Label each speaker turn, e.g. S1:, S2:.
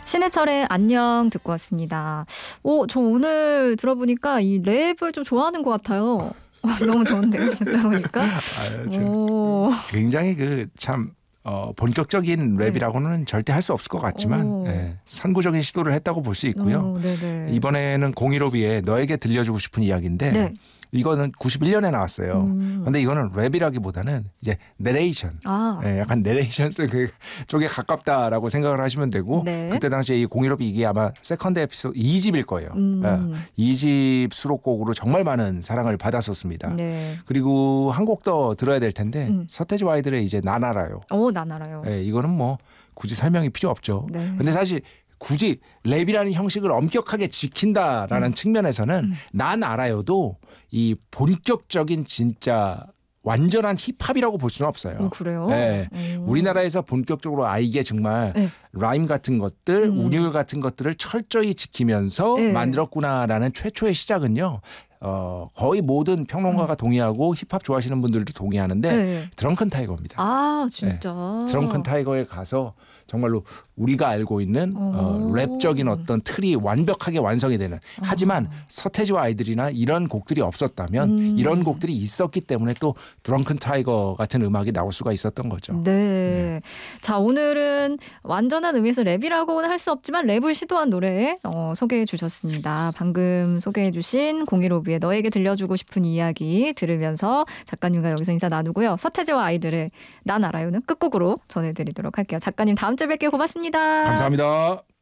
S1: 신해철의 안녕 듣고 왔습니다. 저 오늘 들어보니까 이 랩을 좀 좋아하는 것 같아요. 너무 좋은데요, 듣다 보니까.
S2: 굉장히 참 본격적인 랩이라고는 절대 할 수 없을 것 같지만 선구적인 시도를 했다고 볼 수 있고요. 이번에는 공일오비의 너에게 들려주고 싶은 이야기인데
S1: 네.
S2: 이거는 91년에 나왔어요. 그런데 이거는 랩이라기보다는 이제 내레이션, 약간 내레이션 쪽에 가깝다라고 생각을 하시면 되고
S1: 네.
S2: 그때 당시에 이 공일오비 이게 아마 세컨드 에피소드 2집일 거예요. 2집 수록곡으로 정말 많은 사랑을 받았었습니다.
S1: 네.
S2: 그리고 한 곡 더 들어야 될 텐데 서태지와 아이들의 이제 난 알아요.
S1: 난 알아요.
S2: 이거는 뭐 굳이 설명이 필요 없죠.
S1: 네.
S2: 근데 사실 굳이 랩이라는 형식을 엄격하게 지킨다라는 측면에서는 난 알아요도 이 본격적인 진짜 완전한 힙합이라고 볼 수는 없어요.
S1: 그래요?
S2: 우리나라에서 본격적으로 이게 정말 라임 같은 것들, 운율 같은 것들을 철저히 지키면서 만들었구나라는 최초의 시작은요. 거의 모든 평론가가 동의하고 힙합 좋아하시는 분들도 동의하는데 드렁큰 타이거입니다.
S1: 아, 진짜.
S2: 드렁큰 타이거에 가서 정말로 우리가 알고 있는 랩적인 어떤 틀이 완벽하게 완성이 되는. 하지만 서태지와 아이들이나 이런 곡들이 없었다면 이런 곡들이 있었기 때문에 또 드렁큰 타이거 같은 음악이 나올 수가 있었던 거죠.
S1: 네. 자, 오늘은 완전한 의미에서 랩이라고는 할 수 없지만 랩을 시도한 노래 소개해 주셨습니다. 방금 소개해 주신 015B의 너에게 들려주고 싶은 이야기 들으면서 작가님과 여기서 인사 나누고요. 서태지와 아이들의 난 알아요는 끝곡으로 전해드리도록 할게요. 작가님 다음 주에 뵐게요. 고맙습니다.
S2: 감사합니다.